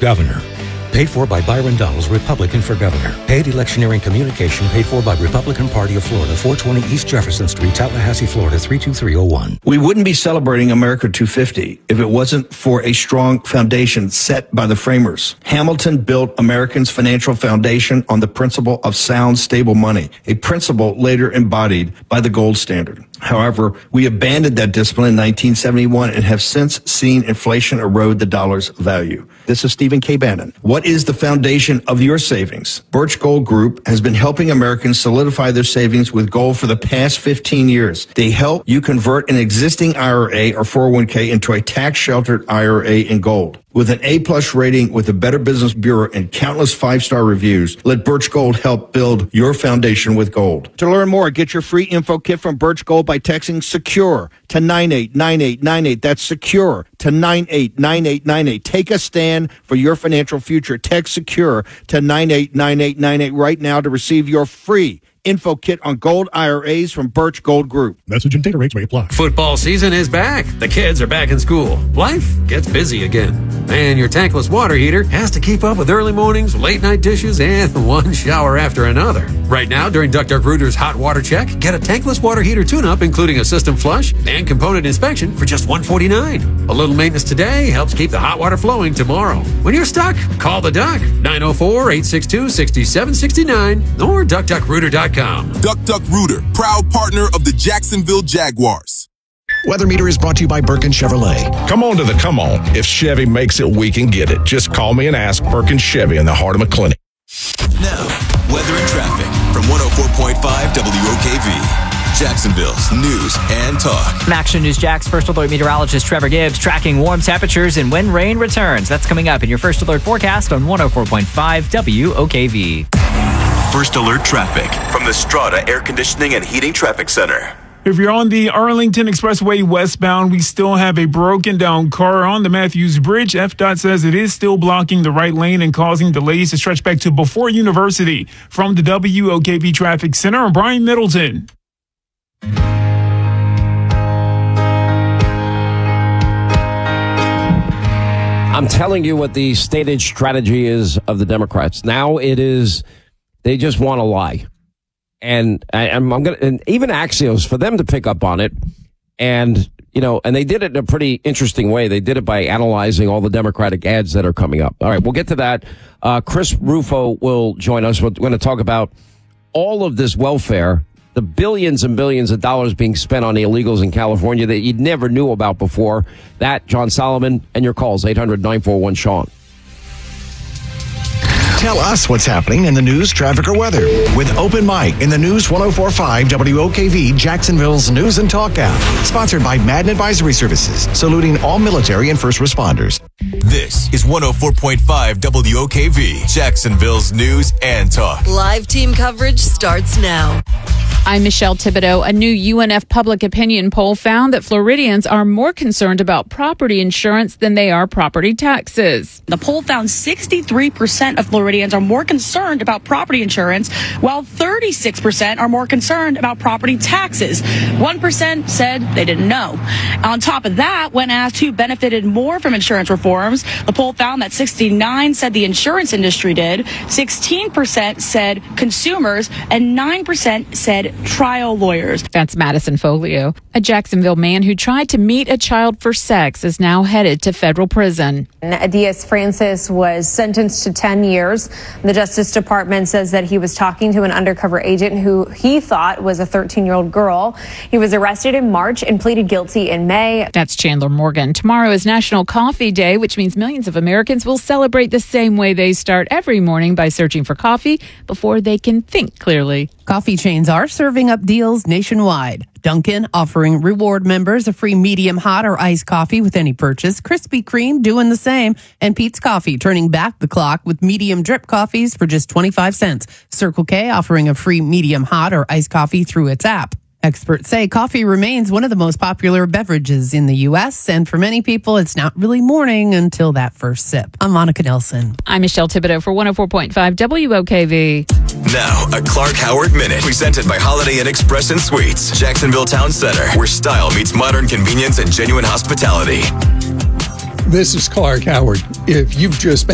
Governor. Paid for by Byron Donalds, Republican for Governor. Paid electioneering communication paid for by Republican Party of Florida, 420 East Jefferson Street, Tallahassee, Florida, 32301. We wouldn't be celebrating America 250 if it wasn't for a strong foundation set by the framers. Hamilton built Americans' financial foundation on the principle of sound, stable money, a principle later embodied by the gold standard. However, we abandoned that discipline in 1971 and have since seen inflation erode the dollar's value. This is Stephen K. Bannon. What is the foundation of your savings? Birch Gold Group has been helping Americans solidify their savings with gold for the past 15 years. They help you convert an existing IRA or 401k into a tax-sheltered IRA in gold. With an A-plus rating with the Better Business Bureau and countless 5-star reviews, let Birch Gold help build your foundation with gold. To learn more, get your free info kit from Birch Gold by texting SECURE to 989898. That's SECURE to 989898. Take a stand for your financial future. Text SECURE to 989898 right now to receive your free info kit on gold IRAs from Birch Gold Group. Message and data rates may apply. Football season is back. The kids are back in school. Life gets busy again. And your tankless water heater has to keep up with early mornings, late night dishes, and one shower after another. Right now, during Duck Duck Rooter's Hot Water Check, get a tankless water heater tune-up, including a system flush and component inspection for just $149. A little maintenance today helps keep the hot water flowing tomorrow. When you're stuck, call the Duck, 904-862-6769 or duckduckrooter.com. Duck Duck Rooter, proud partner of the Jacksonville Jaguars. Weather Meter is brought to you by Birkin Chevrolet. Come on to the come on. If Chevy makes it, we can get it. Just call me and ask. Birkin Chevy in the heart of McClinic. Now, weather and traffic from 104.5 WOKV. Jacksonville's news and talk. Action News Jax First Alert meteorologist Trevor Gibbs tracking warm temperatures and when rain returns. That's coming up in your First Alert forecast on 104.5 WOKV. First Alert traffic from the Strata Air Conditioning and Heating Traffic Center. If you're on the Arlington Expressway westbound, we still have a broken down car on the Matthews Bridge. FDOT says it is still blocking the right lane and causing delays to stretch back to before University. From the WOKV Traffic Center, I'm Brian Middleton. I'm telling you what the stated strategy is of the Democrats. Now it is, they just want to lie. And and even Axios, for them to pick up on it. And, and they did it in a pretty interesting way. They did it by analyzing all the Democratic ads that are coming up. All right, we'll get to that. Chris Rufo will join us. We're going to talk about all of this welfare, the billions and billions of dollars being spent on illegals in California that you never knew about before. That, John Solomon, and your calls, 800-941-SEAN. Tell us what's happening in the news, traffic, or weather with Open Mic in the News 104.5 WOKV, Jacksonville's news and talk app. Sponsored by Madden Advisory Services, saluting all military and first responders. This is 104.5 WOKV, Jacksonville's news and talk. Live team coverage starts now. I'm Michelle Thibodeau. A new UNF public opinion poll found that Floridians are more concerned about property insurance than they are property taxes. The poll found 63% of Floridians are more concerned about property insurance, while 36% are more concerned about property taxes. 1% said they didn't know. On top of that, when asked who benefited more from insurance reforms, the poll found that 69% said the insurance industry did, 16% said consumers, and 9% said trial lawyers. That's Madison Folio. A Jacksonville man who tried to meet a child for sex is now headed to federal prison. Diaz Francis was sentenced to 10 years. The Justice Department says that he was talking to an undercover agent who he thought was a 13-year-old girl. He was arrested in March and pleaded guilty in May. That's Chandler Morgan. Tomorrow is National Coffee Day, which means millions of Americans will celebrate the same way they start every morning by searching for coffee before they can think clearly. Coffee chains are serving up deals nationwide. Dunkin' offering reward members a free medium hot or iced coffee with any purchase. Krispy Kreme doing the same. And Pete's Coffee turning back the clock with medium drip coffees for just 25 cents. Circle K offering a free medium hot or iced coffee through its app. Experts say coffee remains one of the most popular beverages in the U.S., and for many people, it's not really morning until that first sip. I'm Monica Nelson. I'm Michelle Thibodeau for 104.5 WOKV. Now, a Clark Howard Minute, presented by Holiday Inn Express and Suites, Jacksonville Town Center, where style meets modern convenience and genuine hospitality. This is Clark Howard. If you've just been